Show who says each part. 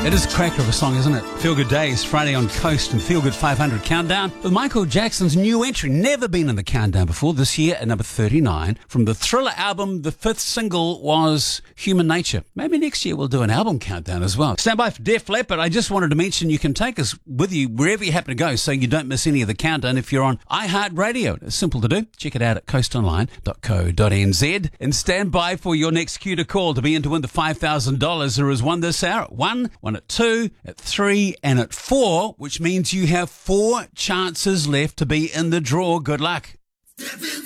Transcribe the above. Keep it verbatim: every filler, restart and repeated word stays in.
Speaker 1: It is a cracker of a song, isn't it? Feel Good Days, Friday on Coast and Feel Good five hundred Countdown with Michael Jackson's new entry. Never been in the countdown before. This year at number thirty-nine. From the Thriller album, the fifth single was Human Nature. Maybe next year we'll do an album countdown as well. Stand by for Def Leppard. I just wanted to mention you can take us with you wherever you happen to go so you don't miss any of the countdown if you're on iHeartRadio. It's simple to do. Check it out at coast online dot co dot n z and stand by for your next cue to call to be in to win the five thousand dollars. There is one this hour at one, one at two, at three and at four, which means you have four chances left to be in the draw. Good luck.